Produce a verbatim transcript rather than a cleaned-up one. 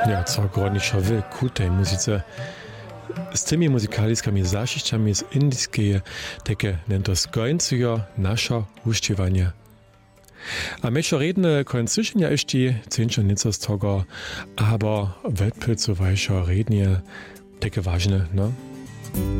Ja, co grodnicza wy ku tej muzyce. Z tymi muzykaliskami zašišćami z indijskeje, takie nento skońcujo nasza uštěvanje. A mečo redne końcušenja ještě cienčo nico z togo, aber wetpilcovajšo rednie, takie ważne, no?